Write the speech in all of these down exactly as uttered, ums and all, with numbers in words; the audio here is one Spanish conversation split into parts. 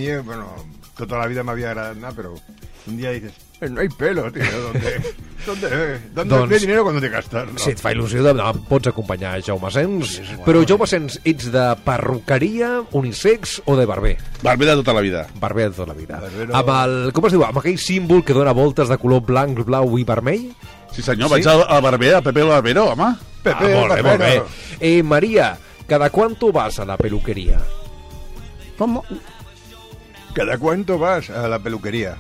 mí, bueno, toda la vida m'havia agradat anar, però un dia dices, eh, no hay pelo, tío, ¿dónde, dónde, dónde doncs, ve dinero cuando te gastas? No. Si et fa il·lusió, de, de, pots acompanyar Jaume Sens, sí, bueno, però Jaume Sens, ets de perruqueria, unisex o de barber? Barber de tota la vida. Barber de tota la vida. Barbero... Amb el, com es diu, amb aquell símbol que dona voltes de color blanc, blau i vermell? Sí senyor, sí? vaig al, al barber, a Pepe el Barbero, home. Pepe, ah, molt bé, molt bé. Eh, María, ¿cada cuánto vas a la peluquería? ¿Cómo? ¿Cada cuánto vas a la peluquería?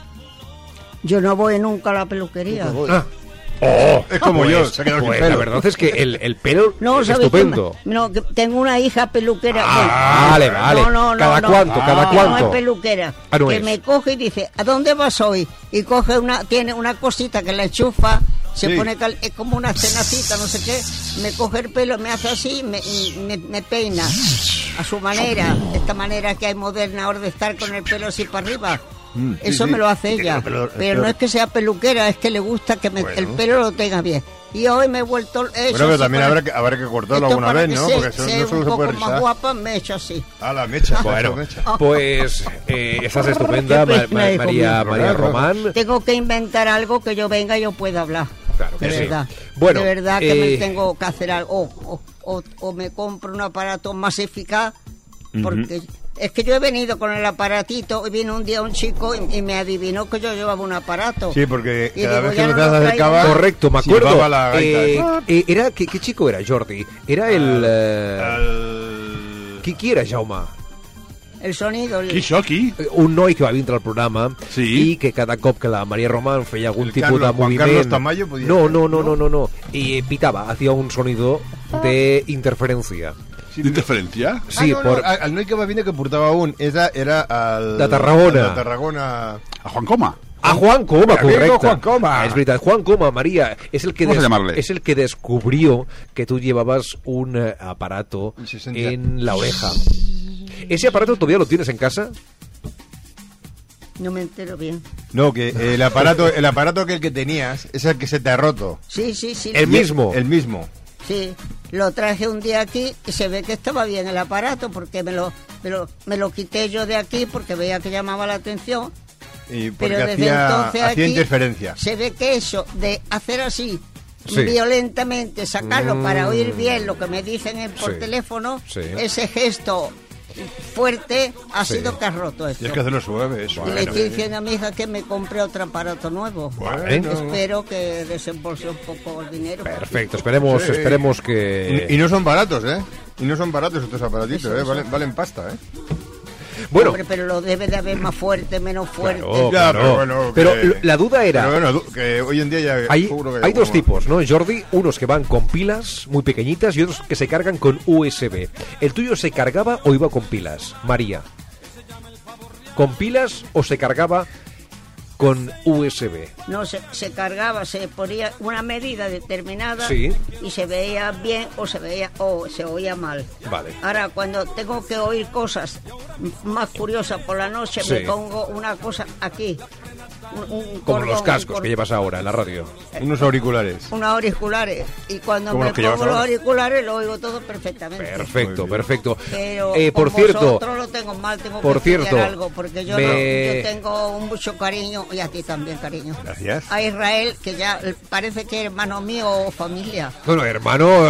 Yo no voy nunca a la peluquería. Ah. Oh, es como pues, yo, se ha quedado pues, sin pelo. La verdad es que el, el pelo no, es ¿sabes estupendo. Qué? No, que tengo una hija peluquera. Ah, vale, vale. No, no, no, ¿Cada no. cuánto? ¿Cada Ah, cuánto? No es peluquera. Ah, no que es. me coge y dice, ¿a dónde vas hoy? Y coge una, tiene una cosita que la enchufa, se sí. pone cal, es como una cenacita, no sé qué. Me coge el pelo, me hace así, me, me, me peina a su manera, esta manera que hay moderna ahora de estar con el pelo así para arriba. Mm, sí, Eso sí. me lo hace ella, pero, pero, pero no es que sea peluquera, es que le gusta que me, bueno. el pelo lo tenga bien. Y hoy me he vuelto... He bueno, pero también habrá que, habrá que cortarlo alguna vez, ¿no? Se, porque eso no solo un se poco puede más rizar. guapa, me he hecho así. Ah, la mecha. Bueno, mecha. pues eh, estás estupenda, ma ma María, María Román. Tengo que inventar algo que yo venga y yo pueda hablar. Claro que de sí. verdad. Bueno, de verdad que eh... me tengo que hacer algo. O, o, o, o me compro un aparato más eficaz, porque... Uh-huh. Es que yo he venido con el aparatito y vino un día un chico y, y me adivinó que yo llevaba un aparato. Sí, porque y cada digo, vez que no te acercaba... Correcto, me acuerdo. La gaita, eh, eh, era, ¿qué, ¿Qué chico era, Jordi? Era el... Eh... el... Qui, qui era, Jaume? El sonido. El... Qui, això, qui? Un noi que va vindre al programa sí. i que cada cop que la María Román feia algun el tipus Carlos, de moviment... Juan Carlos Tamayo podia no, ser, no, no, no, no, no. Y pitaba, hacía un sonido de interferencia. D'interferència? Sí, ah, no, por... no, el noi que va vindre que portava un era, era el... de Tarragona. El de Tarragona. A Juan Coma. A Juan Coma, correcto. Juan Coma. Ah, es verdad, Juan Coma, María, es el que Vamos des... a llamarle. es el que descubrió que tú llevabas un uh, aparato en la oreja. ¿Ese aparato todavía lo tienes en casa? No me entero bien. No, que el aparato, el aparato que el que tenías es el que se te ha roto. Sí, sí, sí. El mismo. El mismo. Sí, lo traje un día aquí y se ve que estaba bien el aparato porque me lo, me lo, me lo quité yo de aquí porque veía que llamaba la atención. Y porque pero desde hacía, entonces hacía aquí interferencia. Se ve que eso de hacer así sí. violentamente, sacarlo mm. para oír bien lo que me dicen por sí. teléfono, sí. ese gesto fuerte ha sí. sido que has roto esto. Y es que hacerlo suave, eso. Y le estoy diciendo a mi hija que me compre otro aparato nuevo. Bueno. Espero que desembolse un poco el dinero. Perfecto, esperemos, sí. esperemos que... Y, y no son baratos, ¿eh? Y no son baratos estos aparatitos, ¿eh? Valen, valen pasta, ¿eh? Bueno, hombre, pero lo debe de haber más fuerte, menos fuerte. Claro, claro. Pero, bueno, que, pero la duda era... Pero bueno, que hoy en día ya... Hay, que hay dos tipos, ¿no, Jordi? Unos que van con pilas muy pequeñitas y otros que se cargan con U S B. ¿El tuyo se cargaba o iba con pilas, María? ¿Con pilas o se cargaba con U S B? No, se, se cargaba, se ponía una medida determinada sí. y se veía bien o se veía o se oía mal. Vale. Ahora, cuando tengo que oír cosas más curiosas por la noche, sí. me pongo una cosa aquí. Un, un Como cordón, los cascos que llevas ahora en la radio. Eh, unos auriculares. Unos auriculares. Y cuando me pongo los ahora? auriculares lo oigo todo perfectamente. Perfecto, perfecto. Pero eh, por con cierto, vosotros lo tengo mal, tengo por que cierto, algo, porque yo, me... no, yo tengo un mucho cariño, y a ti también, cariño. Gracias. A Israel, que ya parece que es hermano mío o familia. Bueno, hermano...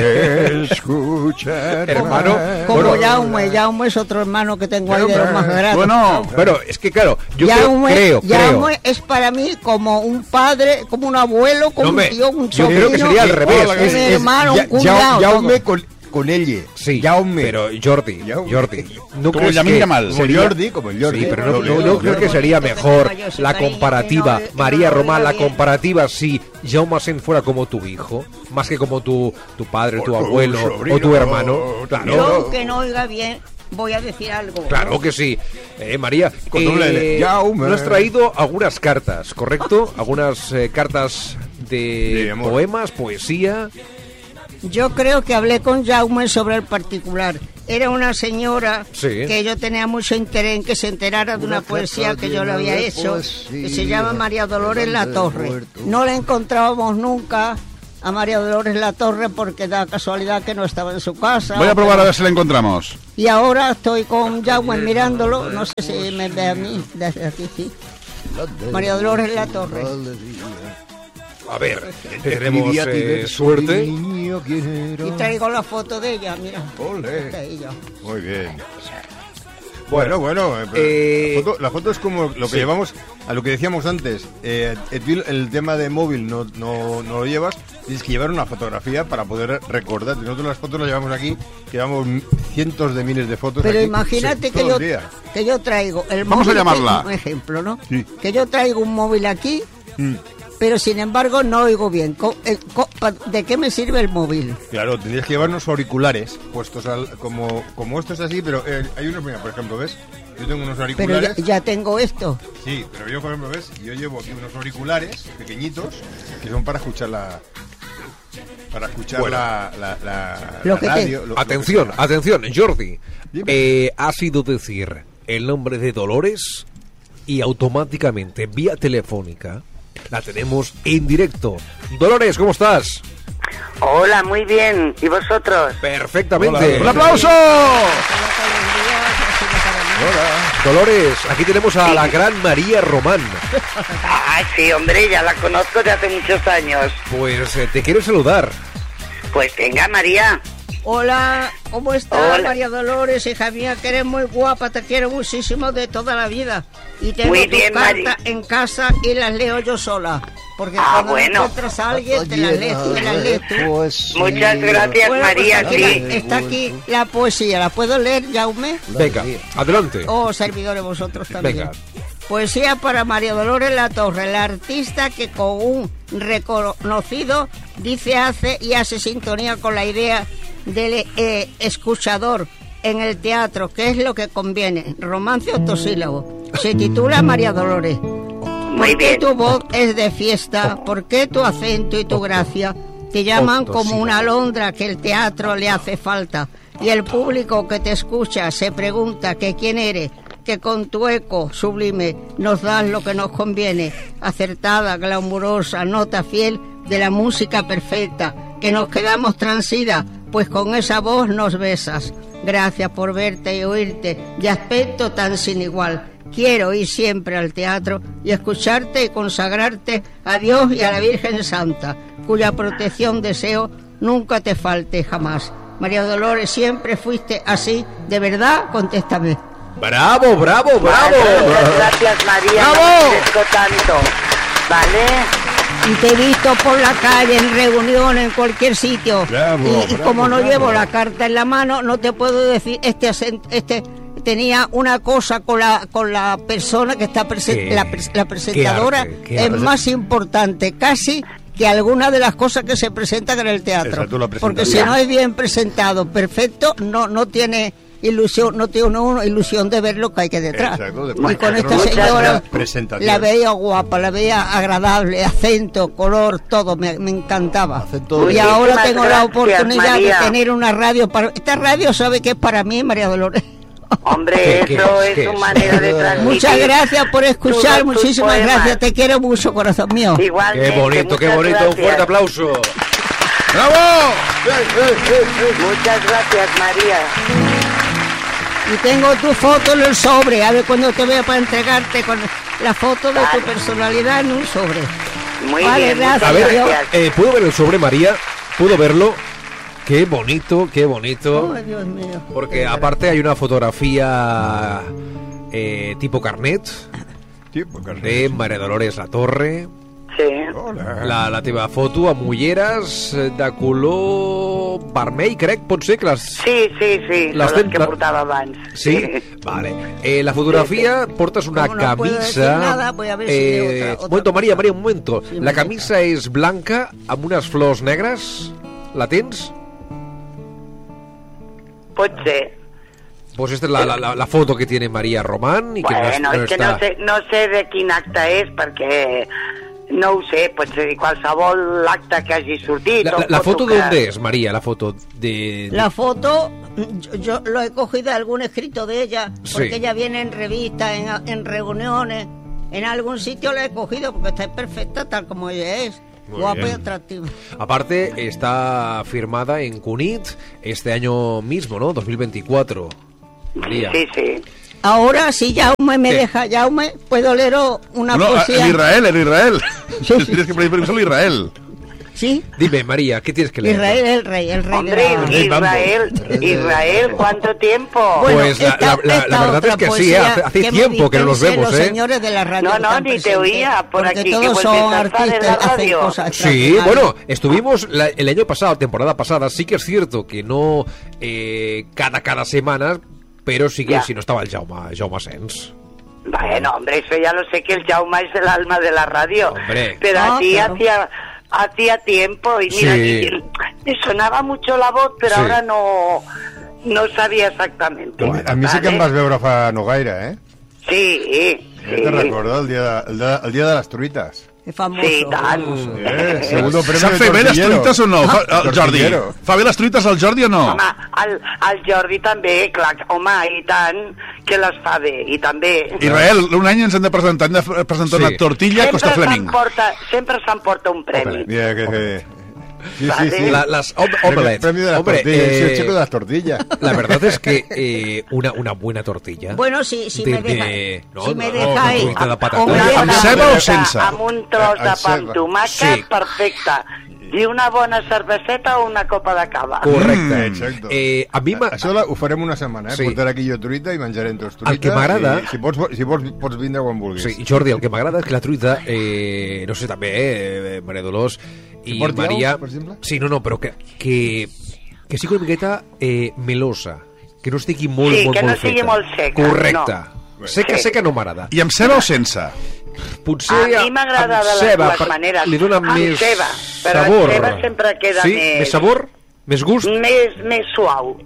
Escucha, hermano... Como bueno, Jaume, Jaume es otro hermano que tengo ahí de los más grandes. Bueno, bueno, es que claro, yo Jaume, creo, creo... Jaume es para mí como un padre, como un abuelo, como no me, un tío, un yo sobrino. Yo creo que sería al revés. Es, un hermano, un cuñado. Jaume con, con ella. Sí, Jaume. Pero Jordi, Jaume. Jordi. ¿No como el Yamin Yamal? Como el Jordi, como el Jordi. Sí, pero no, no, no creo que sería mejor la comparativa. María Román, la comparativa si Jaume Sens fuera como tu hijo, más que como tu, tu padre, tu abuelo o tu hermano. Claro. Yo, aunque no oiga bien, voy a decir algo. Claro que sí. Eh, María, eh, nos has traído algunas cartas, ¿correcto? Algunas eh, cartas de, de poemas, poesía. Yo creo que hablé con Jaume sobre el particular. Era una señora sí. que yo tenía mucho interés en que se enterara de una, una poesía que yo le había hecho, poesía, que se llama María Dolores La Torre. No la encontrábamos nunca a María Dolores La Torre porque da casualidad que no estaba en su casa. Voy a probar a ver si la encontramos. Y ahora estoy con Jaume mirándolo, no sé si me ve a mí desde aquí, sí. María Dolores La Torre. A ver, tenemos eh, suerte. Y traigo la foto de ella, mira. Ole. Está ella. Muy bien. Bueno, bueno, eh, Eh, la, foto, la foto es como lo que sí. llevamos, a lo que decíamos antes. Eh, el, el tema de móvil no, no, no lo llevas, tienes que llevar una fotografía para poder recordar. Nosotros las fotos las llevamos aquí, que llevamos cientos de miles de fotos. Pero aquí, imagínate sí, que, todos yo, los días. que yo traigo el Vamos a móvil, llamarla. que- un ejemplo, ¿no? Sí. Que yo traigo un móvil aquí, Mm. pero sin embargo no oigo bien. Co- el- co- pa- ¿De qué me sirve el móvil? Claro, tendrías que llevarnos auriculares puestos al, como, como estos así, pero eh, hay unos, mira, por ejemplo, ¿ves? Yo tengo unos Pero auriculares. ya, ya tengo esto. Sí, pero yo, por ejemplo, ¿ves? Yo llevo aquí unos auriculares pequeñitos que son para escuchar la... Para escuchar Bueno. la, la, la, Lo la que te- radio. lo- lo que Atención, sea. atención, Jordi. Dime. Eh, ha sido decir el nombre de Dolores y automáticamente, vía telefónica, la tenemos en directo. Dolores, ¿cómo estás? Hola, muy bien. ¿Y vosotros? Perfectamente. ¡Un aplauso! Dolores, aquí tenemos a la gran María Román. Ah, sí, hombre, ya la conozco de hace muchos años. Pues eh, te quiero saludar. Pues venga, María. Hola, ¿cómo estás, Hola. María Dolores? Hija mía, que eres muy guapa, te quiero muchísimo de toda la vida. Y tengo Muy tus bien, cartas Mari. en casa y las leo yo sola. Porque Ah, cuando bueno. encuentras a alguien, te las lees tú, te las lees tú. Muchas gracias, Bueno, pues María. aquí Sí. la- está aquí la poesía. ¿La puedo leer, Jaume? Venga, adelante. Oh, servidores vosotros también. Venga. Poesía para María Dolores La Torre, la artista que con un reconocido dice, hace y hace sintonía con la idea del eh, escuchador en el teatro, que es lo que conviene. Romance octosílabo. Se titula María Dolores. Muy ¿Por qué bien. tu voz es de fiesta? ¿Por qué tu acento y tu gracia te llaman como una alondra que el teatro le hace falta? Y el público que te escucha se pregunta que quién eres, que con tu eco sublime nos das lo que nos conviene. Acertada, glamurosa, nota fiel de la música perfecta, que nos quedamos transidas, pues con esa voz nos besas. Gracias por verte y oírte, de aspecto tan sin igual. Quiero ir siempre al teatro y escucharte y consagrarte a Dios y a la Virgen Santa, cuya protección deseo nunca te falte jamás. María Dolores, siempre fuiste así, ¿de verdad? Contéstame. Bravo, bravo, bravo. Muchas gracias, María. ¡Bravo! No te agradezco tanto. ¿Vale? Y te he visto por la calle, en reunión, en cualquier sitio. Bravo, y y bravo, como no bravo. llevo la carta en la mano, no te puedo decir, este acento, este tenía una cosa con la con la persona que está presen- Qué- la, pres- la presentadora, qué arte, qué es arte. más importante casi que alguna de las cosas que se presentan en el teatro. Exacto, la Porque presentación. si no es bien presentado, perfecto, no no tiene ilusión, no tiene uno一 de ver lo que hay que detrás. Exacto, de y con esta muchas señora presentación. la veía guapa, la veía agradable, acento, color, todo, me, me encantaba. Y Muchísimas ahora tengo la gracias, oportunidad María. de tener una radio. Para... Esta radio sabe que es para mí, María Dolores. Hombre, ¿Qué eso es? es, ¿Qué su es? manera de transmitir. Muchas gracias por escuchar, todos tus muchísimas poemas. gracias, te quiero mucho, corazón mío. Igualmente, Qué bonito, qué muchas bonito. Un gracias. fuerte aplauso. ¡Bravo! Muchas gracias, María. Y tengo tu foto en el sobre, a ver cuando te vea para entregarte con la foto de tu Vale. personalidad en un sobre. Muy Vale, bien, gracias. A muchas ver, gracias. eh, ¿puedo ver el sobre, María? ¿Puedo verlo? Qué bonito, qué bonito. Ay, Dios mío. Porque aparte hay una fotografía eh, tipo carnet Sí, pues, Carlos. de María Dolores La Torre. Sí. Hola. La, la teva foto amb ulleres eh, de color vermell, crec, pot ser que les... Sí, sí, sí, Les són les tens- que la- portava abans. Sí? Vale. Eh, la fotografía, portas una Como no puedo decir camisa... nada, voy a ver si leo otra- otra un momento, María, cosa. María, un momento. Sí, La me camisa és blanca amb unes flors negres. La tens? Pot ser. Pues esta es la, la, la, la foto que tiene María Román y que no, Bueno, no és que está... no sé, no sé de quin acte és, perquè no ho sé, pot ser qualsevol acte que hagi sortit. La, o la, la foto que- de dónde es, María? La foto de... La foto, yo, yo lo he cogido de algún escrito de ella, porque Sí. ella viene en revistas, en, en reuniones, en algún sitio la he cogido porque está perfecta tal como ella es. Muy Guapo y bien. atractivo. Aparte, está firmada en Cunit este año mismo, ¿no? dos mil veinticuatro. María. Sí, sí. Ahora, si Jaume me ¿Qué? deja, Jaume, puedo leer una No, poesía. en Israel, en Israel. Sí, sí. Tienes que pedir permiso a Israel. ¿Sí? Dime, María, ¿qué tienes que leer? Israel, el rey, el rey Hombre, de la... Rey Bambo. Israel, Israel, ¿cuánto tiempo? Bueno, Pues la- esta- la- la- esta la verdad otra es que sí, poesía hace- hace que me tiempo que no nos dispensen vemos, los ¿eh? señores de la radio No, no, están ni te presentes, oía por porque aquí, que todos vuelves son a estar en artistas, la hacen radio. cosas Sí, extraordinarias. bueno, estuvimos la- el año pasado, temporada pasada, sí que es cierto que no eh, cada cada semana, pero sí que Ya. si no estaba el Jaume, Jaume Sens. Bueno, hombre, eso ya lo sé, que el Jaume es el alma de la radio. Hombre. Pero Ah, a ti claro. hacía hacía tiempo y mira, Sí. y- me sonaba mucho la voz, pero Sí. ahora no no sabía exactamente. A mi, a mi sí que em Vale. vas veure fa no gaire, eh? Sí, Ja sí. te recordo el dia, de, el, de, el dia de les truites. Es famoso. Sí, tant. Eh, segundo premi Sap de fer bé les tortillero. truites o no, fa- el Jordi? Tortillero. Fa bé les truites el Jordi o no? Home, el, el Jordi també, clar, home, i tant, que les fa bé, i també... Israel, un any ens hem de presentar, hem de presentar Sí. una tortilla Costa Sempre Fleming. s'emporta, sempre s'emporta un premi. Mira que... que... Sí, sí, Vale. sí. La- las om- omelets. Premio de las Hombre, tortillas, eh, es el chico de las tortillas. La verdad es que eh, una, una buena tortilla. Bueno, si, si de- me deja, de- no, si no, me no, dejáis... con truita de patata. Una Hombre, Amb bona ceba o fruita sense? Amb un tros de Amb pa amb ceba. tomàquet, Sí. perfecte. I una bona cerveseta o una copa de cava. Correcte. Mm, exacto. Eh, a mi m'ha... Això la, ho farem una setmana, eh? Sí. Portaré aquí jo truita i menjarem tots truita. El que m'agrada- Si, si, pots, si vols, pots vindre quan vulguis. Sí, Jordi, el que m'agrada és que la truita, eh, no sé, també, eh, Maria Dolors i porti Maria... ous, per exemple? Sí, no, no, però que, que, que sigui una miqueta eh, melosa, que no estigui molt, Sí, molt, que no molt sigui feta. molt seca, Correcte. no. Seca, Sí. seca no m'agrada. I amb ceba o sense? Potser A mi m'agrada amb de les ceba, dues per- maneres. Li dona Amb més ceba, però amb sabor. ceba sempre queda sí? més- Més sabor? Més gust? Més, més suau.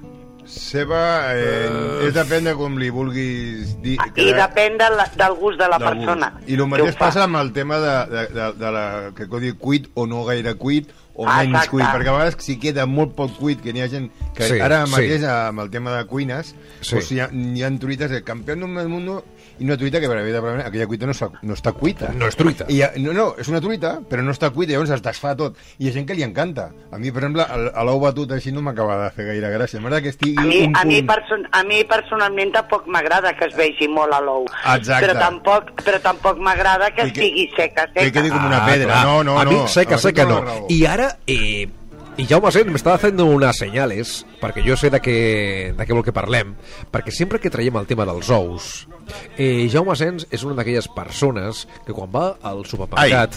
Ceba, eh, és depèn de com li vulguis dir. I depèn de la, del gust de la del persona. gust. I el que mateix ho fa. passa amb el tema de, de, de, de la, que codi cuit o no gaire cuit o Ah, menys exacte. cuit, perquè a vegades si queda molt poc cuit, que n'hi ha gent que Sí, ara sí. mateix amb el tema de cuines, Sí. pues hi, ha, hi ha truites de campeón del mundo i una truita que per evidentment aquella cuita no, està- no està cuita. No és truita. I, ha- no, no, és una truita, però no està cuita, llavors es desfà tot. I hi ha gent que li encanta. A mi, per exemple, el- l'ou batut així no m'acaba de fer gaire gràcia. M'agrada que estigui A mi, un a, mi punt... person a mi personalment tampoc m'agrada que es vegi molt a l'ou. Exacte. Però tampoc, però tampoc m'agrada que I que- estigui seca, seca. que quedi com una Ah, pedra. clar. No, no, a mi no. seca, Ahora seca tengo no. la raó. Y ahora, eh, i Jaume Sens m'està haciendo unes senyales, perquè jo sé de què, de què vol que parlem, perquè sempre que traiem el tema dels ous, eh, Jaume Sens és una d'aquelles persones que quan va al supermercat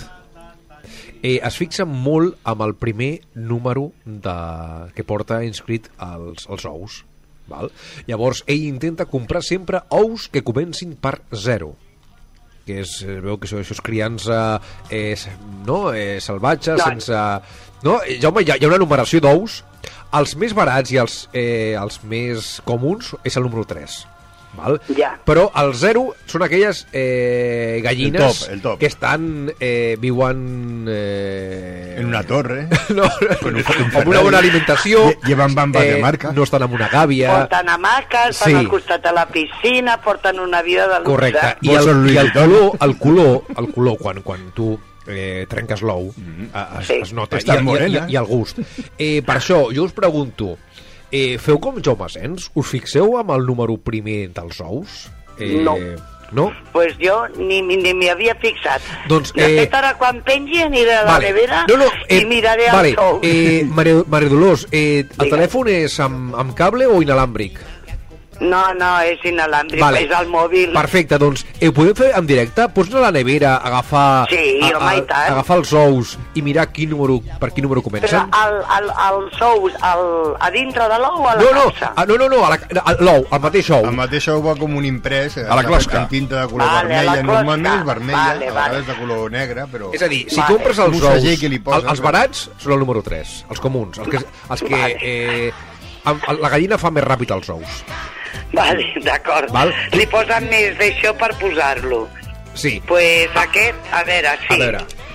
eh, es fixa molt amb el primer número de, que porta inscrit als, als ous. Val? Llavors, ell intenta comprar sempre ous que comencin per zero, que és, es veu que això, això és criança eh, no? eh, salvatge, No. sense... No? Eh, Jaume, hi ha, hi ha una numeració d'ous. Els més barats i els, eh, els més comuns és el número tres. Val? Ja. Però el zero són aquelles eh, gallines El top, el top. que estan eh, viuen eh, En una torre. no, amb una bona alimentació, Lle- llevan bambas de marca. no estan en una gàbia. Porten hamaques, Sí. van al costat de la piscina, porten una vida de luxe. Correcte. I Bolsos el, Louis i el Vuitton. color, el color, el color quan, quan tu eh, trenques l'ou, eh, es, Sí. es nota. Està I, i, morena. i, I el gust. Eh, per això, jo us pregunto, eh, feu com Jaume Sens? Us fixeu amb el número primer dels ous? Eh, No. No? Pues jo ni, ni m'hi havia fixat. Doncs, De eh, fet, ara quan pengi aniré a la Vale. nevera No, no, i miraré vale. els ous. Eh, Maria, Maria Dolors, eh, el Digue'm. telèfon és amb, amb cable o inalàmbric? No, no, és inalàmbric, Vale. és al mòbil. Perfecte, doncs eh, ho podem fer en directe? Pots anar a la nevera, agafar, Sí, a, home, i tant. agafar els ous i mirar quin número, per quin número Però comencen? el, el, els ous el, a dintre de l'ou o a la No, no, capsa? ah, no, no, no, a la- a l'ou, el mateix ou. El mateix ou va com un imprès, eh, A la closca. amb tinta de color Vale, a la vermella, closca. normalment és vermella, Vale, a vale. vegades de color negre, però... És a dir, si Vale. compres els Un segell ous, que li posen, el, els però- barats són el número tres, els comuns, els que, els que Vale. eh, amb- la gallina fa més ràpid els ous. Vale, d'acord. Val. Li posen més d'això per posar-lo. Sí, Pues aquest, a veure, sí. a veure,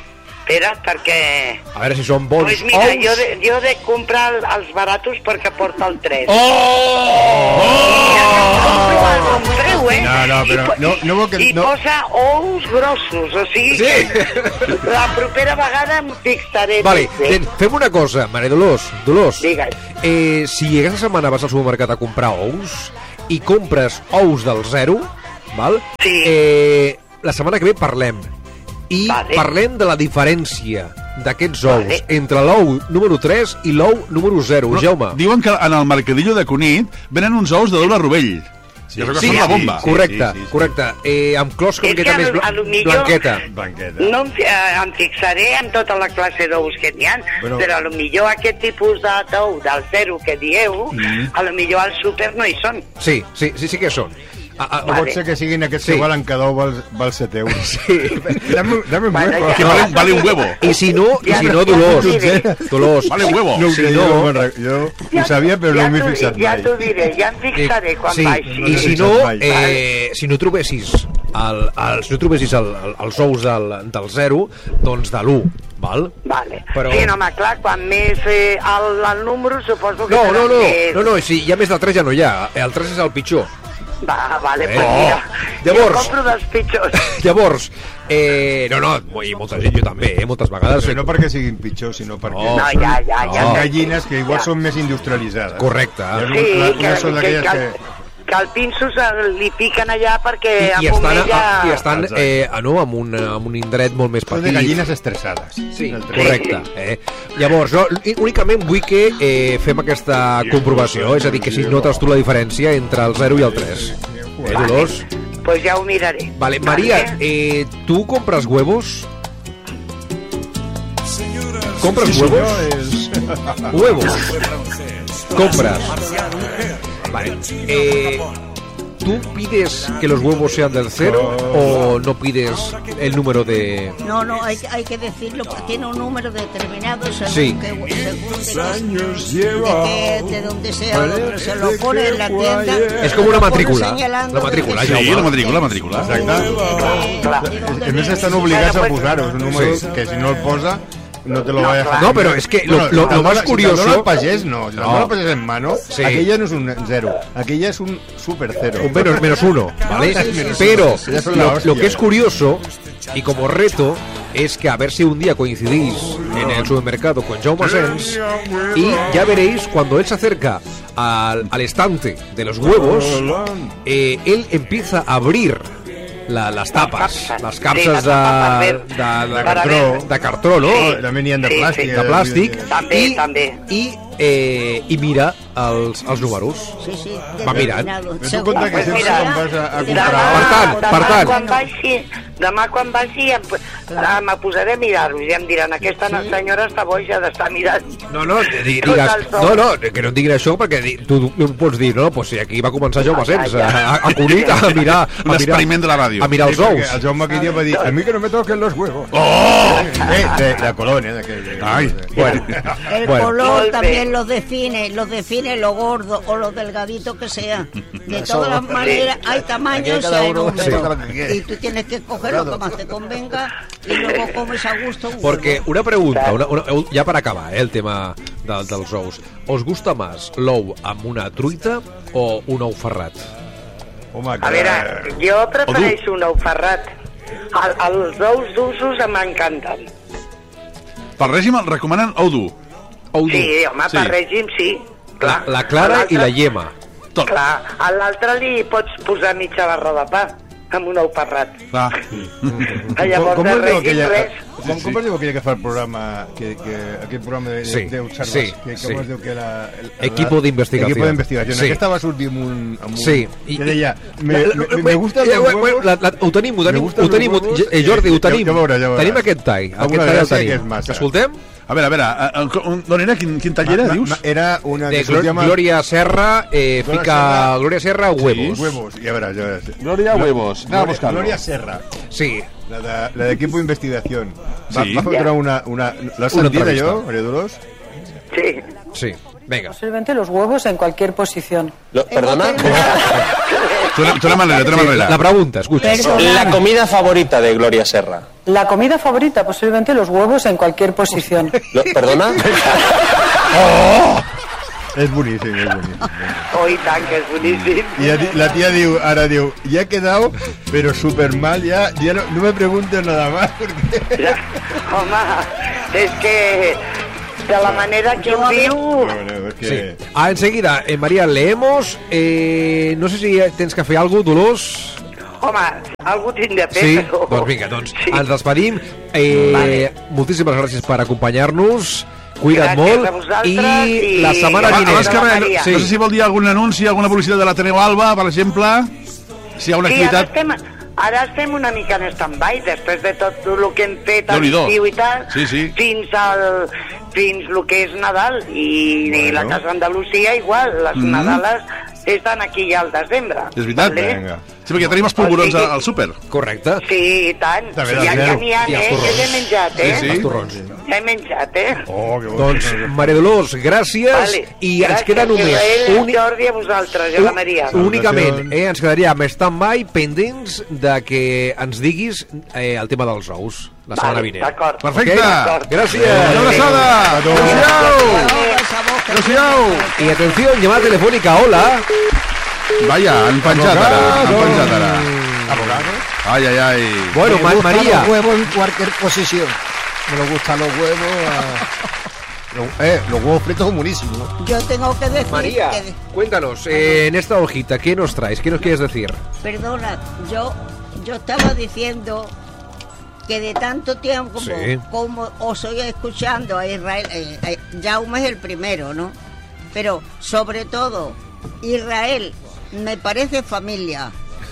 Espera, perquè... A veure si són bons Pues mira, ous. jo de, jo de comprar els baratos perquè porta el tres. Oh! Oh! El compreu, eh? No, no, però I, po- no- no vol que- I no. posa ous grossos, o sigui Sí. que la propera vegada em fixaré. Vale, més bé. ben, fem una cosa, Maria Dolors, Dolors. Digues. Eh, si aquesta setmana vas al supermercat a comprar ous i compres ous del zero, val? Sí. Eh, la setmana que ve parlem. I Vale. parlem de la diferència d'aquests ous Vale. entre l'ou número tres i l'ou número zero. No, Jaume. diuen que en el mercadillo de Cunit venen uns ous de doble rovell. Sí, Jo crec que Sí, són la bomba. sí. correcte, sí, sí. correcte. Eh, amb clos com És que que més a lo- bla a lo millor- blanqueta. Blanqueta. No em, fi- eh, em fixaré en tota la classe d'ous que n'hi ha, Bueno. però a lo millor aquest tipus de d'ou del zero que dieu, Mm. a lo millor al súper no hi són. Sí, sí, sí, sí que són. Ah, ah, No Vale. pot ser que siguin aquests Sí. que valen cada ou val, val set euros. Sí. Dame, dame un Vale, huevo. Que vale, vale un huevo. I si no, i Ja si no- no, ja no Dolors, diré. Dolors, Vale un huevo. No, Si que no- jo, me'n re- jo ho sabia, però no m'he t'ho- fixat ja mai. t'ho diré, ja em fixaré quan sí, baixi. i si No no, t'he fixat mai. eh, si no trobessis el, el, si no trobessis el, el, els ous del, del zero, doncs de l'u, val? Vale. Però- Sí, no, home, clar, quan més eh, el, el número suposo que No, serà no, no, més... no, no, si hi ha més de tres ja no hi ha, el tres és el pitjor. Va, vale, Eh, pues oh. mira, Llavors- jo compro dels pitjors. Llavors, eh, no, no, i molta gent, jo també, eh, moltes vegades. Però no perquè siguin pitjors, sinó perquè No. No, són, ja, ja, ja. són No. gallines que igual Ja. són més industrialitzades. Correcte. I és Sí, una- que, unes són que, d'aquelles que, que... que al pinso se li piquen allà perquè I, i amb estan, omella... a, i estan Exacte. eh, a, no, amb, un, amb un indret molt més Són de petit. gallines estressades. Sí, El tres. correcte. Eh? Llavors, no, únicament vull que eh, fem aquesta comprovació, és a dir, que si notes tu la diferència entre el zero i el tres. Eh, Dolors? Pues ja ho miraré. Vale, Maria, eh, ¿tú compras huevos? ¿Compras huevos? Es... Huevos. Compras. Vale. Eh, ¿Tú pides que los huevos sean del cero o no pides el número de...? No, no, hay, que- hay que decirlo, porque tiene un número determinado según, Sí. que, según de, que, de, que- de donde sea, donde se lo pone en la tienda. Es como una lo pone matrícula. señalando La matrícula, de ya, que Sí, la matrícula, la matrícula. Exacte. Clar. A més, estan obligats a Bueno, pues- posar-ho. És un número Sí. que si no el posa, no te lo No, va a dejar. No, pero es que lo- lo- si lo te'l más dona- curioso- Si te'l dona el pagès, no. Si te'l No. dona el pagès en mano, Sí. aquella no es un cero. Aquella es un super cero. Un menos, menos uno, ¿vale? Sí, sí, sí. Pero Ya son la lo, hostia. lo que es curioso, y como reto, es que a ver si un día coincidís en el supermercado con Jaume Sens y ya veréis cuando él se acerca al, al estante de los huevos, eh, él empieza a abrir la, las tapas, capses. las Sí, capses les de, tapes de, per- de, per cartró, veure. de cartró, no? Sí. També n'hi ha de Sí, plàstic. sí. De plàstic. També, i, també. I, eh, i mira els, els números. Sí, sí, Va mirant. determinado. Però tu Según- compte que Pues sempre mira, quan vas a, a demà, comprar... Per tant, demà per tant. quan baixi, demà quan baixi em, ah, me posaré a mirar-los i em diran aquesta senyora està boja d'estar mirant. No, no, di- Tot digues, el sol. no, no, que no et diguin això perquè di- tu no em pots dir, no, pues si aquí va començar Jaume Ah, Sens ja, ja. a, a Cunit a mirar, a mirar, L'experiment de la ràdio. a mirar els Sí, perquè ous. el Jaume aquell dia va dir, a mi que no me toquen los huevos. ¡Oh! De, de, de Colón, eh? De aquell, Ay. Bueno, El bueno, color Molt también bé. los define, los define lo gordo o lo delgadito que sea. De todas las maneras, hay tamaños y cada hay uno números. saca lo que quiere. Y tú tienes que coger lo que más te convenga y luego comes a gusto. un porque huevo. una pregunta, una, una, ja per acabar, eh, el tema de, dels ous. ¿Os gusta más l'ou amb una truita o un ou ferrat? Home, A veure, jo prefereixo un ou ferrat. El, els ous d'usos m'encanten. Pel règim el recomanen ou dur. Ou dur. Sí, home, Sí. per règim sí. La, la clara i la yema. Tot. Clar, a l'altre li pots posar mitja barra de pa amb un ou ferrat. Clar. Llavors, com de es diu règim, aquella, res. com, com es diu aquella que fa el programa, que, que, aquest programa de, Sí, de, d'observació, sí, que, sí. com es diu que la... El, Equipo de investigación. Equipo de investigación. Sí. Aquesta va sortir amb un... Amb un Sí. I, que deia, me, me, me gustan Eh, los bueno, huevos... la, la, ho tenim, ho Me tenim, gustan ho tenim, los huevos, eh, Jordi, ho ja- tenim. ja veuràs, ja veuràs. Tenim aquest tall, Alguna aquest tall el gràcia tenim. que és massa. Escoltem? A veure, a veure, a- a- d'on era? Quin, quin tall era, Ma- dius? ma- Era una De que sortia Glo amb Gloria Serra, eh, Gloria fica Serra. Gloria Serra, huevos. huevos. Ja veuràs, ja veuràs. Gloria Huevos. Anem a Gloria, buscar-lo. Gloria Serra, Sí, la de, la de equipo de investigación. Va, Sí. va fotre una... una ¿L'has Una sentit, entrevista. allò, María Dolors? Sí. sí. Venga. Posiblemente los huevos en cualquier posición. Lo- ¿Perdona? Tú la, tú la manera, tú la manera. La pregunta, escucha. La comida favorita de Gloria Serra. La comida favorita, posiblemente los huevos en cualquier posición. Lo- ¿Perdona? Oh! És boníssim, és boníssim. Oh, i tant, que és boníssim. Y la, la tía diu, ahora diu, ya he quedado, pero súper mal, ya, ya no, no me preguntes nada más, porque... Ja, home, és que de la manera que ho diu... Bueno, es que... Sí. Ah, enseguida, eh, María, leemos. Eh, no sé si tens que fer alguna cosa, Dolors. Home, algú tinc de fer, Sí, però... doncs vinga, doncs Sí. ens despedim. Eh, Vale. Moltíssimes gràcies per acompanyar-nos. Cuida't Gràcies molt. a vosaltres I i- la setmana Abans vinent... Abans que res, Maria. no, no sé si vol dir algun anunci, alguna publicitat de l'Ateneu Alba, per exemple. Si hi ha una Sí, ara activitat... estem, ara estem una mica en stand-by, després de tot el que hem fet a Déu-n'hi-do. l'estiu i tal, Sí, sí. fins al fins el que és Nadal, i, i la Casa Andalusia igual, les Mhm. Nadales estan aquí ja al desembre. És veritat? Vale? Vinga. Sí, perquè tenim els polvorons O sigui- al súper. Correcte. Sí, i tant. També Ja, del ja zero. n'hi ha, I els eh? torrons. Que l'he menjat, eh? Sí, sí. Els torrons. Ja he menjat, eh? Oh, que bo. Doncs, Maria Dolors, gràcies. Vale. I ens Gràcies, queda només... Israel, uni- Jordi, a vosaltres, i a la Maria. un- Únicament, eh, ens quedaria amb stand-by pendents de que ens diguis eh, el tema dels ous la setmana Vale, vinent. d'acord. Perfecte. Ok? D'acord. Gràcies. Una abraçada. Adéu-siau. Adéu-siau. Y atención, llamada telefónica, hola. Vaya, han penjat ara, han penjat ara. ¿Abogado? Ai, ai, ai. Bueno, Ma- María. Los huevos en cualquier posición. Me gustan los huevos. Lo- Eh, los huevos fritos son buenísimos, ¿no? Yo tengo que decir María, que... cuéntanos, eh, en esta hojita, ¿qué nos traes? ¿Qué nos quieres decir? Perdona, yo, yo estaba diciendo que de tanto tiempo como, Sí. como os estoy escuchando a Israel, eh, eh, Jaume es el primero, ¿no? Pero sobre todo, Israel me parece familia.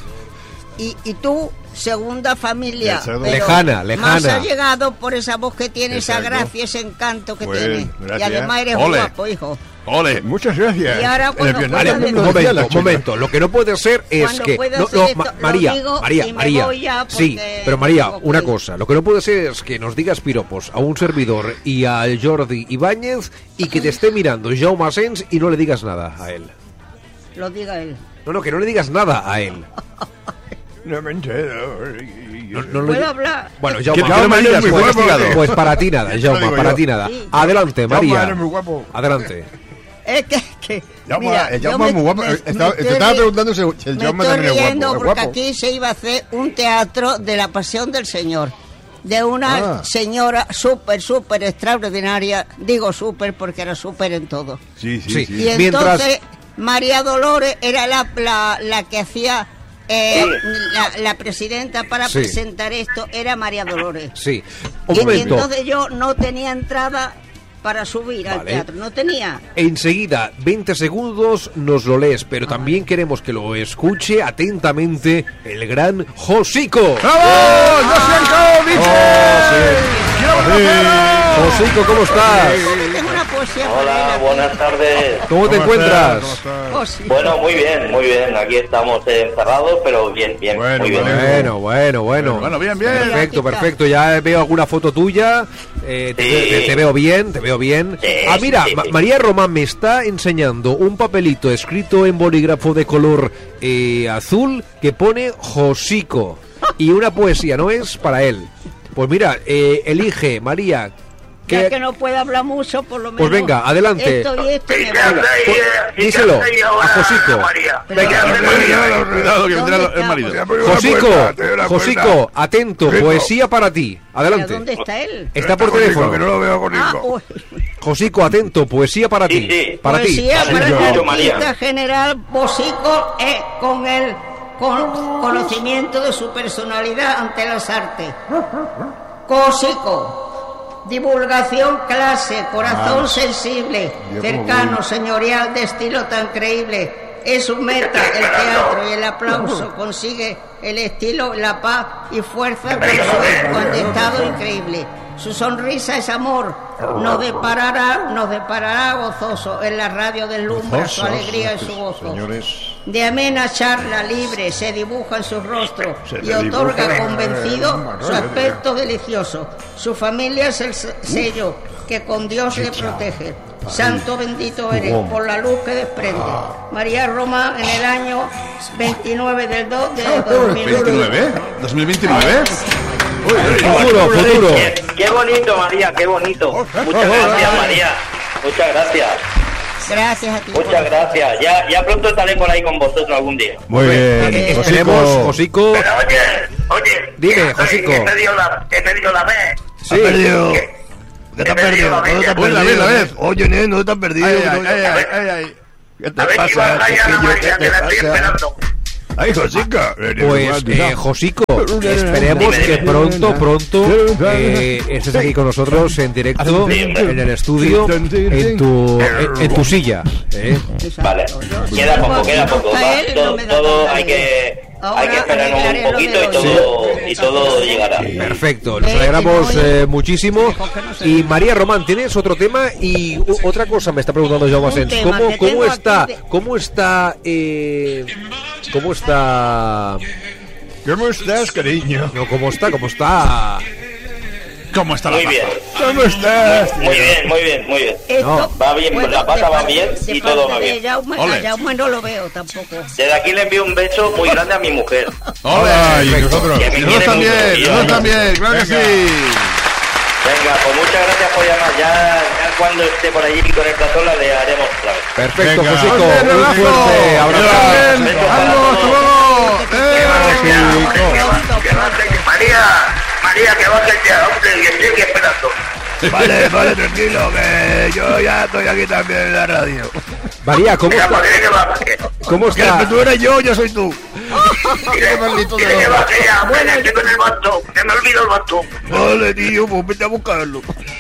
Y, y tú, segunda familia. Exacto. pero Lejana, lejana. Más ha llegado por esa voz que tiene, esa Exacto. gracia, ese encanto que Pues, tiene. gracias. Y además eres Ole. guapo, hijo. Ole. Muchas gracias. Y ahora, En el cuando Vietnam pueda también Un lo decía la momento, chica. un momento. Lo que no puede ser es Cuando que... pueda No, hacer no, esto, Ma- lo María, digo María, y me María. voy ya Sí, porque pero María, tengo que una ir. cosa. Lo que no puede ser es que nos digas piropos a un servidor y a Jordi Ibáñez y que te esté mirando Jaume Asens y no le digas nada a él. Lo diga él. No, no, que no le digas nada a él. No me entero. No, no le ¿Puedo di- hablar? Bueno, ¿Qué- Jaume, qué no me digas, pues, muy investigado? pues para ti nada, Jaume, digo para yo. ti nada. Sí. Adelante, Jaume, María. eres muy guapo. Adelante. Es que, que Jaume, mira, el yo Jaume me- es muy guapo. me- Estaba- me te estoy estaba ri- preguntando si el me Jaume estoy también es guapo. riendo ¿Es porque guapo? aquí se iba a hacer un teatro de la Pasión del Señor, de una Ah. señora súper, súper extraordinaria. Digo súper porque era súper en todo. Sí, sí, Sí. sí. Y Mientras- entonces María Dolores era la, la, la que hacía eh, la, la presidenta para Sí. presentar esto, era María Dolores. Sí. Un Y momento. entonces yo no tenía entrada para subir al Vale. teatro, no tenía. Enseguida, veinte segundos, nos lo lees, pero también queremos que lo escuche atentamente el gran Josico. ¡Bravo! ¡Yo soy el ¡Quiero conoceros! Josico, ¿cómo estás? Tengo una poesía para Hola, él. buenas tardes. ¿Cómo te ¿Cómo encuentras? estás? ¿Cómo estás? Josico. Bueno, muy bien, muy bien. Aquí estamos encerrados, pero bien, bien, Bueno, muy bien. bueno. Bueno, bueno, bueno. Bueno, bien, bien. Perfecto, perfecto. Ya veo alguna foto tuya. eh, te, Sí. te- te veo bien, te veo bien. Sí, Ah, mira, sí, sí. Ma- María Román me está enseñando un papelito escrito en bolígrafo de color eh, azul que pone Josico. Y una poesía, ¿no es? Para él. Pues mira, eh, elige, María. Ya que- que no puede hablar mucho, por lo menos. Pues venga, adelante. Esto y esto y me Venga, voy. pues, díselo a Josico. Venga, Cuidado, que vendrá ¿Dónde el marido. está? Josico, Josico, atento, poesía para ti. ¿Pero Adelante. dónde está él? Está por teléfono. Que no lo veo con Ah, Nico. uy. Josico, atento, poesía para Sí, ti. sí. Para ti. Poesía Sí, para yo. el María. artista general Bosico eh, con el con conocimiento de su personalidad ante las artes. Cosico. Divulgación, clase, corazón sensible, cercano, señorial, de estilo tan creíble. Es su meta el teatro y el aplauso. Consigue el estilo, la paz y fuerza con su contestado increíble. Su sonrisa es amor. Nos deparará, nos deparará gozoso. En la radio deslumbra su alegría y su gozo. Señores. De amena charla libre se dibuja en su rostro Se y le otorga dibuja. convencido Eh, su aspecto delicioso. Su familia es el se- sello que con Dios le protege. Santo bendito eres por la luz que desprende. María Román en el año veintinueve del dos de dos mil ¿veintinueve? ¿dos mil veintinueve? Uy, uy, Futuro, futuro. Qué, qué bonito, María, qué bonito. Muchas gracias, María. Muchas gracias. Gracias a ti. Muchas gracias. Ya, ya pronto estaré por ahí con vosotros algún día. Muy bien. Esperemos, Josico. Pero oye, oye. Dime, que- Josico. Que he perdido la, he perdido la vez. Sí. perdido? Que- ¿Qué te has he perdido perdido? la ¿Dónde te has vez. Uy, la perdido? vez, la vez. Oye, nene, ¿dónde te has perdido? Ay, ay, ay, ay, ay, ay. ¿Qué te A ver si pasa, vas allá a la chiquillo? María, ¿Qué que la te estoy pasa? esperando. Ay, Josica. Pues, eh, Josico, esperemos Dime, que dime. pronto, pronto eh, estés aquí con nosotros en directo, en el estudio, en tu, en, en tu silla. ¿eh? Vale. Queda poco, queda poco. Va, todo, todo hay que, hay que esperar un poquito y todo, y todo llegará. Perfecto, nos alegramos eh, muchísimo. Y María Román, ¿tienes otro tema? Y u- otra cosa me está preguntando Jaume Un Asens. tema ¿Cómo, que cómo tengo está? aquí de- ¿Cómo está? Eh, ¿Cómo está? ¿Cómo estás, cariño? No, ¿cómo está? ¿Cómo está? ¿Cómo está la Muy pata? bien. ¿Cómo estás? Muy bien, muy bien, muy bien. Esto, va bien, la pata de va parte- bien de y todo parte va de bien. Jaume, Ole. a Jaume no lo veo tampoco. Desde aquí le envío un beso muy grande a mi mujer. ¡Hola! Y nosotros. Que me Y nosotros quiere también, mucho, y yo nosotros mucho. también, claro que Venga. sí. Venga, pues muchas gracias por llamar. Ya, ya cuando esté por allí con el Catola le haremos otra vez. Perfecto, Venga. Josico. ¡Un Un abrazo! fuerte abrazo. Bien, Beso para ¡Algo, hasta todos. luego! Que ¡Eh! va, hombre, que va, que va, que- María, María, que bajes ya, hombre, que estoy aquí esperando. Vale, vale, tranquilo, que yo ya estoy aquí también en la radio. María, ¿cómo Mira, está? María, que baje. ¿Cómo Que está? tú eres yo, yo soy tú. Dile maldito dile de que los- baje ya, hombre, que estoy con el bastón. Se me olvidó el bastón. Vale, tío, pues vete a buscarlo.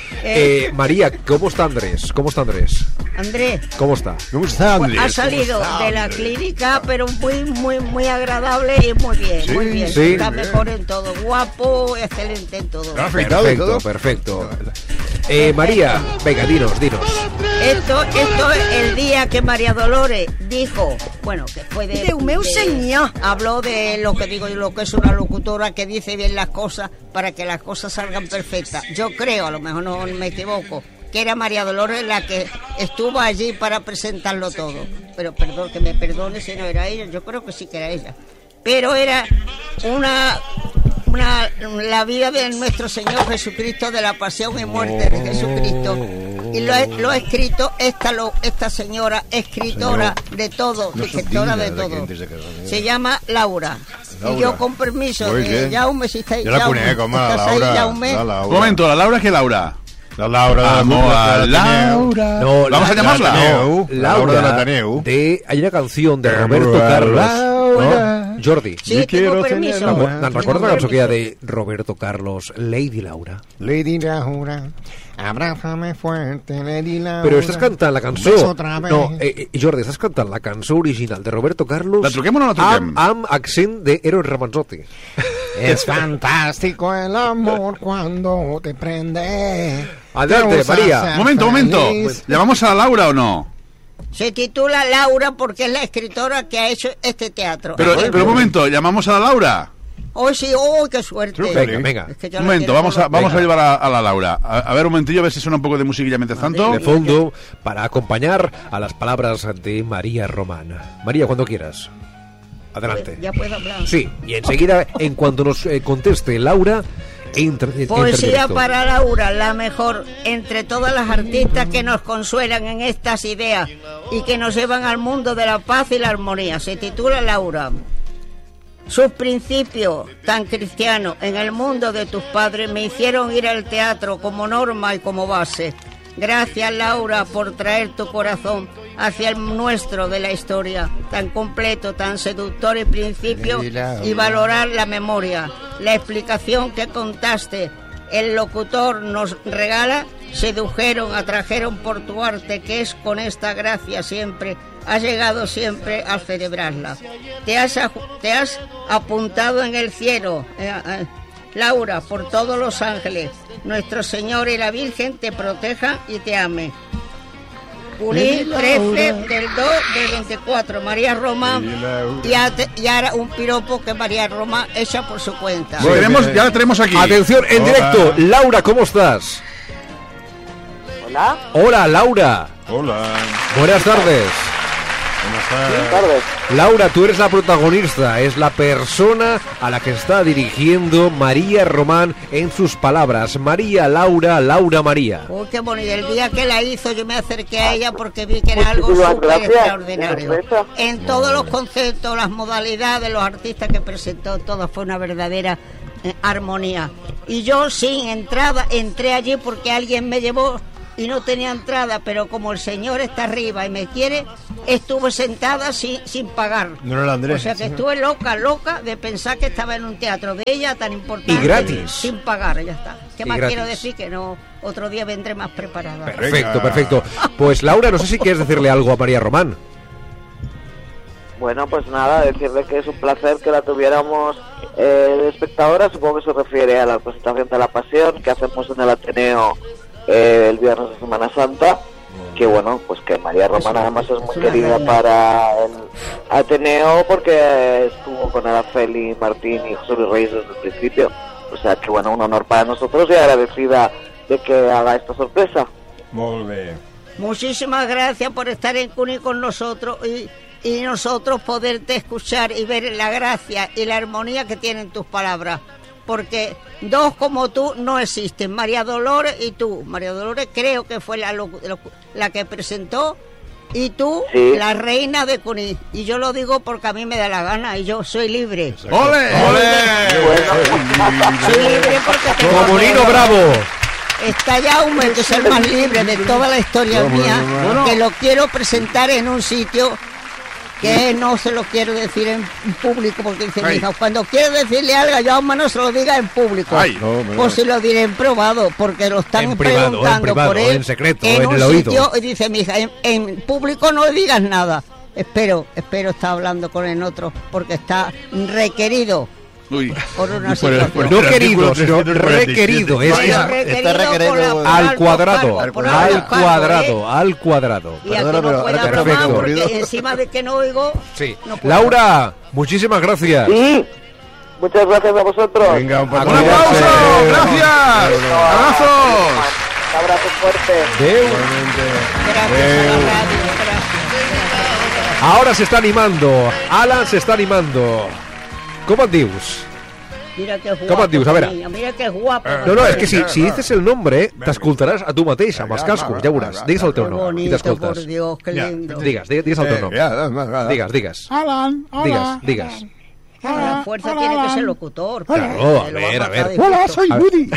Eh, María, ¿cómo está Andrés? ¿Cómo está Andrés? Andrés, ¿Cómo está? ¿Cómo está, Andrés? ha salido de la clínica, pero muy, muy, muy agradable y muy bien, muy bien. sí. Está mejor en todo, guapo, excelente en todo. ¿Lo ha afeitado y Perfecto, todo? perfecto. Eh, María, venga, dinos, dinos. Esto, esto es el día que María Dolores dijo, bueno, que fue de... Déu meu senyor. Habló de lo que digo yo, lo que es una locutora que dice bien las cosas para que las cosas salgan perfectas. Yo creo, a lo mejor no me equivoco, que era María Dolores la que estuvo allí para presentarlo todo. Pero perdón, que me perdone si no era ella, yo creo que sí que era ella. Pero era una... Una, la vida de nuestro Señor Jesucristo, de la pasión y muerte de Jesucristo, y lo, ha- lo ha escrito esta lo, esta señora escritora de todo, no escritora son de dignas de todo, quien se casó, ¿eh? se llama Laura. Laura. Y yo, con permiso Muy de bien. Jaume, si estáis, Yo la Jaume, ponía como la ¿estás ahí, Laura. Jaume? La Laura. Un momento, ¿la Laura qué Laura? La Laura de la Vamos Laura a del Ateneo. Laura. No, ¿Vamos la- a llamarla? la Ateneu. La Laura del Ateneu. de, hay una canción de Laura, Roberto Carlos, Laura. ¿no? Jordi. Sí, Yo tengo quiero permiso. tener ¿Te'n Laura. recordes una cançó que hi ha de Roberto Carlos, Lady Laura? Lady Laura, abrázame fuerte, Lady Laura. Però estàs cantant la cançó... Ves otra vez. No, eh, eh, Jordi, estàs cantant la cançó original de Roberto Carlos... La truquem o no la truquem? Amb, amb accent de Eros Ramazzotti. Es fantástico el amor cuando te prende. Adelante, Te gusta María. ser Un momento, un momento. feliz. ¿Llamamos a la Laura o no? Se titula Laura porque es la escritora que ha hecho este teatro. Pero, pero un momento, ¿llamamos a la Laura? Hoy sí, oh, qué suerte. Venga, venga. Es que yo Un la momento, quiero vamos a, por- vamos a Venga. llevar a, a la Laura. A, a ver un momentillo, a ver si suena un poco de musiquilla mientras tanto. De fondo, para acompañar a las palabras de María Román. María, cuando quieras. Adelante. Ya puedo hablar. Sí, y enseguida, en cuanto nos eh, conteste Laura, entra, entra en Poesía directo. para Laura, la mejor entre todas las artistas que nos consuelan en estas ideas y que nos llevan al mundo de la paz y la armonía. Se titula Laura. Sus principios tan cristianos en el mundo de tus padres me hicieron ir al teatro como norma y como base. Gracias, Laura, por traer tu corazón hacia el nuestro de la historia, tan completo, tan seductor y principio, y valorar la memoria, la explicación que contaste. El locutor nos regala, sedujeron, atrajeron por tu arte, que es con esta gracia siempre, has llegado siempre a celebrarla. Te has, aju- te has apuntado en el cielo, eh, eh, Laura, por todos los ángeles, nuestro Señor y la Virgen te protejan y te amen. Junín trece del dos del veinticuatro, María Roma, y, ate- y ahora un piropo que María Roma echa por su cuenta. Sí, tenemos, ya la tenemos aquí. Atención, en Hola. directo. Laura, ¿cómo estás? Hola. Hola, Laura. Hola. Buenas tardes. Buenas tardes. Laura, tú eres la protagonista, es la persona a la que está dirigiendo María Román en sus palabras. María, Laura, Laura, María. Oh, qué bonito. El día que la hizo yo me acerqué a ella porque vi que era algo súper extraordinario. En todos los conceptos, las modalidades, los artistas que presentó, todo fue una verdadera eh, armonía. Y yo sin entrada entré allí porque alguien me llevó y no tenía entrada, pero como el señor está arriba y me quiere, estuve sentada sin, sin pagar. No era el Andrés. O sea que estuve loca, loca de pensar que estaba en un teatro de ella tan importante. Y gratis. Sin pagar, ya está. ¿Qué Y más gratis. quiero decir? Que no, otro día vendré más preparada. Perfecto, perfecto. Pues Laura, no sé si quieres decirle algo a María Román. Bueno, pues nada, decirle que es un placer que la tuviéramos eh, de espectadora. Supongo que se refiere a la presentación de La Pasión que hacemos en el Ateneo eh, el viernes de Semana Santa. Que bueno, pues que María Román además es muy querida para el Ateneo porque estuvo con Araceli Martín y José Luis Reyes desde el principio. O sea que bueno, un honor para nosotros y agradecida de que haga esta sorpresa. Muy bien. Muchísimas gracias por estar en Cuni con nosotros y, y nosotros poderte escuchar y ver la gracia y la armonía que tienen tus palabras. Porque dos como tú no existen, María Dolores y tú. María Dolores creo que fue la, lo, lo, la que presentó y tú, sí, la reina de Cuni. Y yo lo digo porque a mí me da la gana y yo soy libre. ¡Ole! ¡Ole! Soy libre porque tengo Como Nino miedo. Bravo. Está Jaume, que es el más libre de toda la historia mía, que lo quiero presentar en un sitio que no se lo quiero decir en público, porque dice mi hija, cuando quiero decirle algo a Jaume no se lo diga en público. Ay, no, no. Pues si lo diré en privado, porque lo están En privado, preguntando en privado, por él en secreto, en en un el oído. sitio, y dice mi hija, en, en público no le digas nada. Espero, espero estar hablando con el otro, porque está requerido Uy. por una Por el- situación. por el No artículo querido, sino trescientos cuarenta y siete. requerido. Es, Bueno, es requerido está requerido por la- por al alto cuadrado, cargo, por al alto cargo, cuadrado, ¿eh? al cuadrado. Y a que Perdona, no pero pueda ahora que bromar, perfecto. porque encima de que no oigo, Sí. no puedo. Laura, muchísimas gracias. Y muchas gracias a vosotros. Venga, un A ¡Un cuidarse. aplauso! ¡Gracias! ¡Abrazos! Un abrazo fuerte. Adeu. Gracias a la radio, gracias. Ahora se está animando. Alan se está animando. ¿Cómo et dius? Mira que guapo. Com et dius? A veure. niño, Mira que guapo. No, no, és que si, si dices el nombre, t'escoltaràs a tu mateix, amb els cascos, ja veuràs. Digues el teu Qué nom i bonito, por t'escoltes. Dios, qué lindo. Digues, digues, digues el teu Eh, nom. ya, va, va, va. Digues, digues. Alan, Digues, digues. La fuerza tiene que ser locutor. Claro, a Te lo va ver, a matar ver. de Hola, gusto. soy Woody.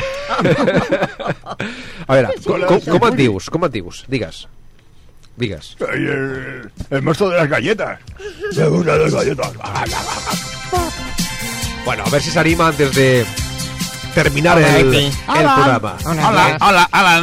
A veure, com, com, com et dius? Com et dius? Digues. Digues. Soy el, el monstruo de las galletas. Me gustan las galletas. Bueno, a ver si se anima antes de terminar el, el programa. Hola, hola, Alan.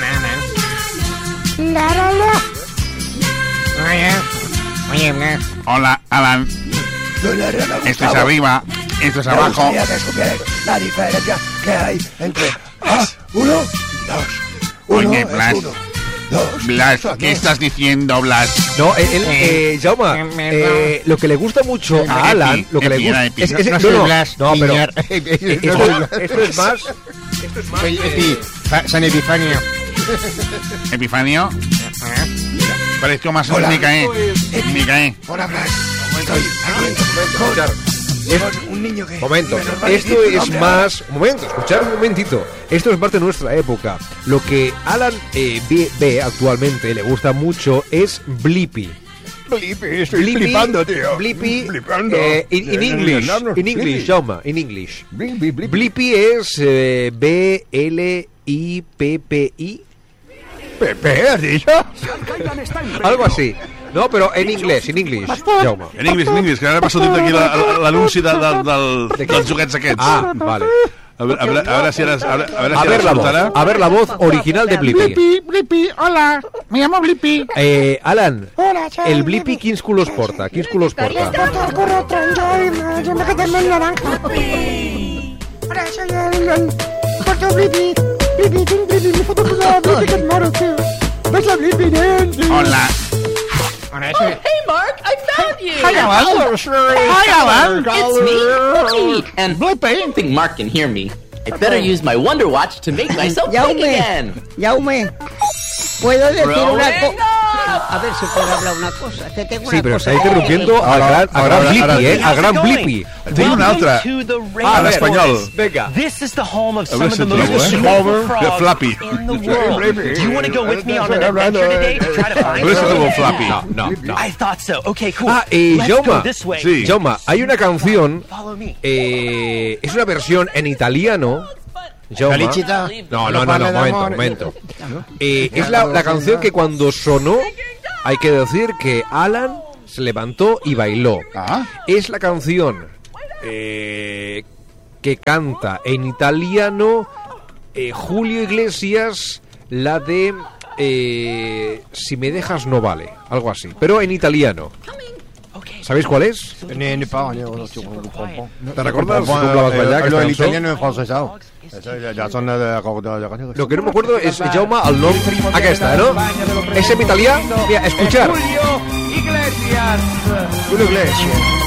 Hola, Alan. Esto es arriba, esto es abajo. Me gustaría que supierais la diferencia que hay entre ah, uno, dos. Uno Oye, es Blas. uno, dos. Blas, Eso ¿qué no. estás diciendo, Blas? No, él, eh, Jaume, eh, lo que le gusta mucho a Alan, lo que le Epi, gusta Epi, es, es- no no, soy no, Blas, no, pero Piñar. esto, esto es más, esto es más. San Epifanio. Epifanio. Parezco más un Hola. Micaé. Micaé. Hola, Blas. Estoy aquí con un niño que... Momento, me normaliza esto el es nombre. más. Un momento, escuchar un momentito. Esto es parte de nuestra época. Lo que Alan eh, ve, ve actualmente, le gusta mucho, es Blippi. Blippi, estoy flipando, tío. Blippi, Flipando. eh, in, in Eh, English, no, no, in English, Blippi. Jaume, in English. Blippi, Blippi. Blippi es eh, B L I P P I, Pepe, ¿has dicho? algo así. No, pero en inglés, en English, Jaume. En inglés, en inglés, que ara m'ha sortit aquí la- la- l'anunci de, de, del, dels joguets aquests. Ah, vale. A veure, a veure, a veure si ara, a veure, a veure A si ver ara la voz, sortirà. a ver la voz original de Blippi. Blippi, Blippi, hola. Me llamo Blippi. Eh, Alan, Hola, ciao. el Blippi quins colors porta? Quins colors porta? Porto correcto, yo, yo me quedé en naranja. Ahora soy el, el Porto Blippi. Blippi, tin, Blippi, mi foto con la Blippi que es moro, tío. ¿Ves la Blippi, nen? Hola. Hey, Mark, I found you. Hi, Alan. Hi, Alan. It's me, Blippi. And I don't think Mark can hear me. I better use my Wonder Watch to make myself big Jaume, again. Jaume, Puedo decir una cosa. A ver si puedo hablar una cosa. Que tengo Sí, una pero cosa está interrumpiendo a gran, a gran Blippi, ¿eh? A gran Blippi. Tinc una altra. Ah, en espanyol. Venga. This is the home of A some veure of the si most trobo, eh? beautiful De frogs Flappy. in the world. Do you want to go with me on an adventure today to try to A find veure si them? trobo Flappy. No, no, no. I thought so. Okay, cool. Ah, eh, Let's go Jaume, this way. Sí. Jaume, hay una canción, Follow me. eh, es una versión en italiano. Jaume. Felicita. No, no, no, no, momento, momento. Eh, es la, la canción que cuando sonó, hay que decir que Alan se levantó y bailó. Ah. Es la canción eh, que canta en italiano eh, Julio Iglesias, la de eh, Si me dejas no vale, algo así, pero en italiano. ¿Sabéis cuál es? N'hi n'hi pas, n'hi ¿Te recuerdas cómo hablabas allá? que Lo te del cansó? italiano en francesado. Ya son de de Lo que no me acuerdo es Jaume el nom aquesta, no? És en italià? Mira, escuchar. Julio Iglesias. Julio Iglesias.